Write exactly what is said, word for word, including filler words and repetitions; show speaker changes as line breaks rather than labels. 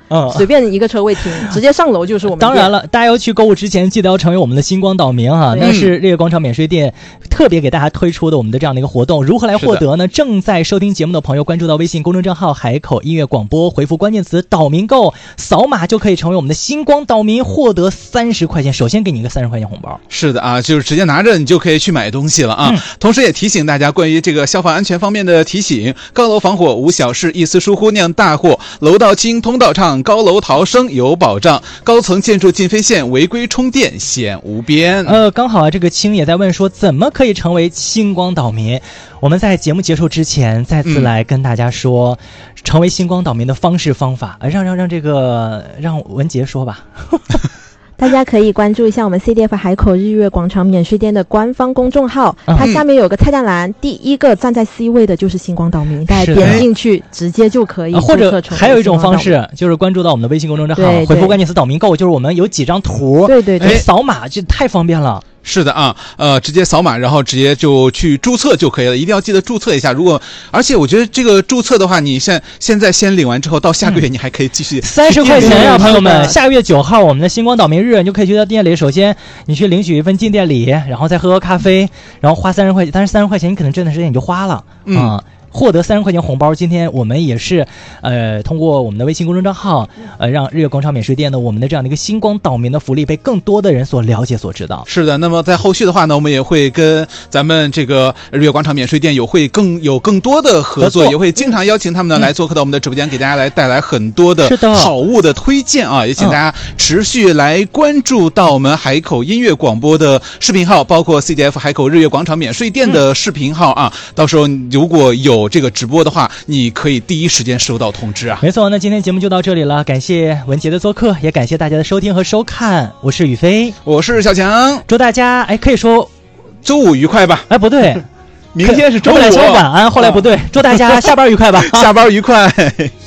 嗯，
随便一个车位停，直接上楼就是我们。
当然了，大家要去购物之前记得要成为我们的星光岛民哈，那是日月广场免税店特别给大家推出的我们的这样的一个活动。如何来获得呢？正在收听节目的朋友关注到微信公众账号海口音乐广播，回复关键词岛民购，扫码就可以成为我们的星光岛民，获得三十块钱，首先给你一个三十块钱红包。
是的啊，就是直接拿着你就可以去买东西了啊、嗯、同时也提醒大家关于这个消防安全方面的提醒，高楼防火无小事，一丝疏忽酿大祸，楼道清通道畅，高楼逃生有保障，高层建筑禁飞线违规充电险无边。
呃，刚好啊，这个青也在问说怎么可以成为星光岛民。我们在节目结束之前再次来跟大家说、嗯、成为星光岛民的方式方法，让让让这个让文杰说吧。
大家可以关注一下我们 C D F 海口日月广场免税店的官方公众号，它下面有个菜单栏、嗯、第一个站在 C 位的就是星光岛民，大家点进去直接就可以、啊、
或者还有一种方式就是关注到我们的微信公众账号，回复关键词岛民购，就是我们有几张图，
对对对，
扫码就太方便了。
是的啊，呃，直接扫码，然后直接就去注册就可以了，一定要记得注册一下。如果，而且我觉得这个注册的话，你现现在先领完之后，到下个月你还可以继续
三十块钱啊，朋友们，下个月九号我们的星光岛民日，你就可以去到店里，首先你去领取一份进店礼，然后再喝喝咖啡，然后花三十块钱，但是三十块钱你可能这段时间你就花了啊。嗯获得三十块钱红包，今天我们也是，呃，通过我们的微信公众账号，呃，让日月广场免税店的我们的这样的一个星光岛民的福利被更多的人所了解、所知道。
是的，那么在后续的话呢，我们也会跟咱们这个日月广场免税店有会更有更多的合作，也会经常邀请他们呢、嗯、来做客到我们的直播间，给大家来带来很多的好物的推荐啊！也请大家持续来关注到我们海口音乐广播的视频号，包括 C D F 海口日月广场免税店的视频号啊，嗯、到时候如果有这个直播的话，你可以第一时间收到通知啊。
没错，那今天节目就到这里了，感谢文杰的做客，也感谢大家的收听和收看。我是宇飞，
我是小强，
祝大家哎可以说
周五愉快吧？
哎不对，
明天是周五，
本来说晚安，后来不对，祝大家下班愉快吧，
下班愉快。